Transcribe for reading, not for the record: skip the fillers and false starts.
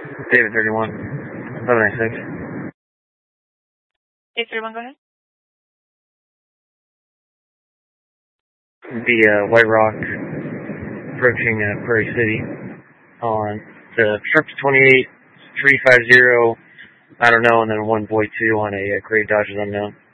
David 31, 1196. David 31, go ahead. The White Rock approaching Prairie City on the Sharps 28, 350, I don't know, and then 1 Boy 2 on a gray Dodge unknown.